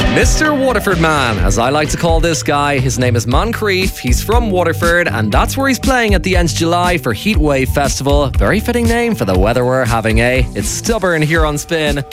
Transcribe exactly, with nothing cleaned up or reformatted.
Mister Waterford Man, as I like to call this guy. His name is Moncrief. He's from Waterford, and that's where he's playing at the end of July for Heatwave Festival. Very fitting name for the weather we're having, eh? It's Stubborn here on Spin.